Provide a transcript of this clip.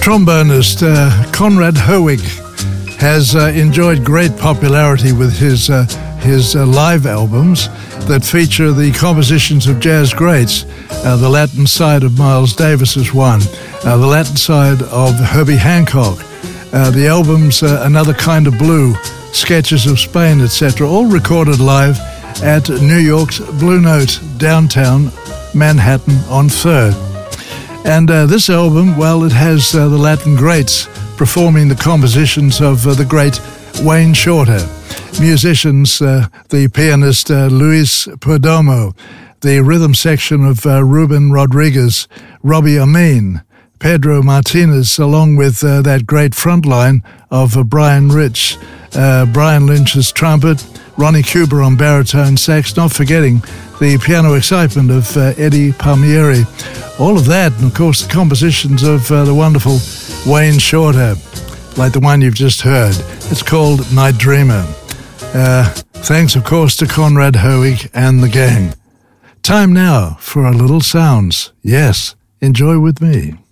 trombonist Conrad Herwig has enjoyed great popularity with his live albums that feature the compositions of jazz greats. The Latin side of Miles Davis is one. The Latin side of Herbie Hancock. The albums Another Kind of Blue, Sketches of Spain, etc., all recorded live at New York's Blue Note, downtown Manhattan on 3rd. And this album, well, it has the Latin greats performing the compositions of the great Wayne Shorter, musicians, the pianist Luis Perdomo, the rhythm section of Ruben Rodriguez, Robbie Amin, Pedro Martinez, along with that great front line of Brian Rich, Brian Lynch's trumpet, Ronnie Cuba on baritone sax, not forgetting the piano excitement of Eddie Palmieri. All of that, and of course the compositions of the wonderful Wayne Shorter, like the one you've just heard. It's called Night Dreamer. Thanks, of course, to Conrad Herwig and the gang. Time now for a little sounds. Yes, enjoy with me.